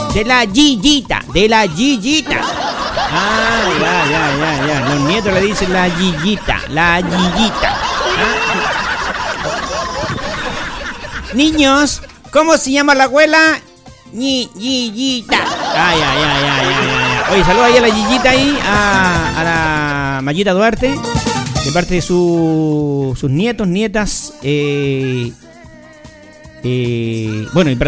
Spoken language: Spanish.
De la Gillita. Ah, ya. Los nietos le dicen la Gillita. ¿Ah? Niños, ¿cómo se llama la abuela? Gillita. Ya. Oye, saluda ahí a la Gillita ahí, a la Mayita Duarte, de parte de sus nietos, nietas. Bueno, y